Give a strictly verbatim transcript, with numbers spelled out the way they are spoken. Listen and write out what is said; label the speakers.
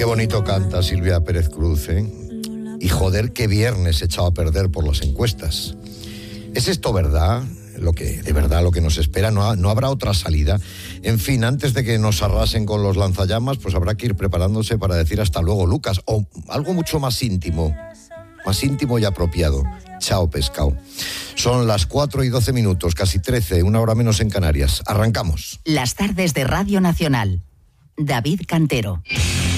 Speaker 1: bonito canta Silvia Pérez Cruz, ¿eh? Y joder, qué viernes echado a perder por las encuestas. ¿Es esto verdad? Lo que, de verdad, lo que nos espera, ¿no, ha, no habrá otra salida? En fin, antes de que nos arrasen con los lanzallamas, pues habrá que ir preparándose para decir hasta luego, Lucas, o algo mucho más íntimo, más íntimo y apropiado. Chao, pescado. Son las cuatro y doce minutos, casi trece, una hora menos en Canarias. Arrancamos.
Speaker 2: Las tardes de Radio Nacional. David Cantero.